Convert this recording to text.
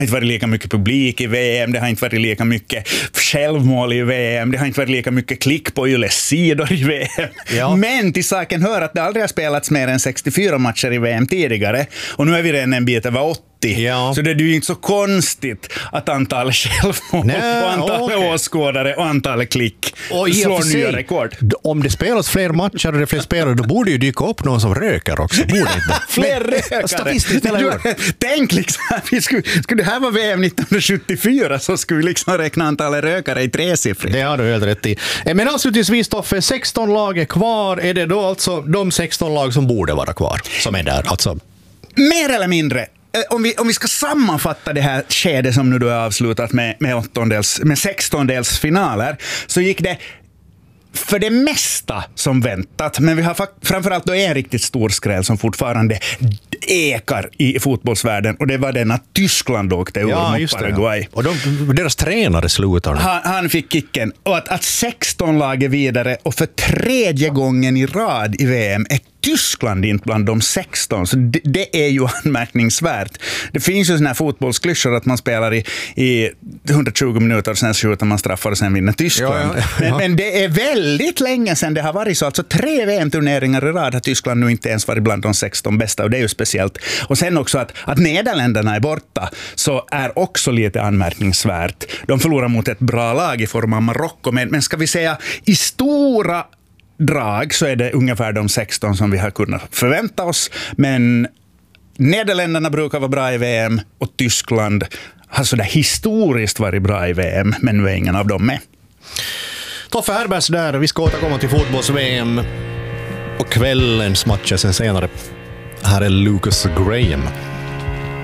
inte varit lika mycket publik i VM, det har inte varit lika mycket självmål i VM, det har inte varit lika mycket klick på Yles sidor i VM. Ja. Men till saken hör att det aldrig har spelats mer än 64 matcher i VM tidigare, och nu är vi redan en bit över 80. Ja. Så det är ju inte så konstigt att antalet självmål och antalet åskådare och antalet klick slår nya rekord. Om det spelas fler matcher och det är fler spelare, då borde ju dyka upp någon som röker också. Fler rökare. Statistiskt tänk liksom, skulle det här vara VM 1974 så skulle vi liksom räkna antalet rökare i tresiffrigt. Det har du helt rätt i. Men avslutningsvis, Toffe, 16 lag är kvar. Är det då alltså de 16 lag som borde vara kvar som är där? Alltså mer eller mindre. Om vi ska sammanfatta det här skedet som nu då är avslutat med 16-delsfinaler, så gick det för det mesta som väntat, men vi har framförallt då en riktigt stor skräll som fortfarande ekar i fotbollsvärlden, och det var den att Tyskland åkte ur mot Paraguay. Och deras tränare slutar. Han fick kicken. Och att 16 lag är vidare, och för tredje gången i rad i VM är Tyskland inte bland de 16, så det är ju anmärkningsvärt. Det finns ju såna här fotbollsklyschor att man spelar i 120 minuter och sen skjuter man straffar och sen vinner Tyskland. Ja. Men det är väldigt länge sedan det har varit så. Alltså 3 VM-turneringar i rad har Tyskland nu inte ens varit bland de 16 bästa, och det är ju speciellt. Och sen också att Nederländerna är borta, så är också lite anmärkningsvärt. De förlorar mot ett bra lag i form av Marocko, men ska vi säga i stora drag så är det ungefär de 16 som vi har kunnat förvänta oss, men Nederländerna brukar vara bra i VM och Tyskland har sådär historiskt varit bra i VM, men nu är ingen av dem med. Toffe Herbergs där, vi ska återkomma till fotbolls-VM och kvällens matcher sen senare. Här är Lucas Graham.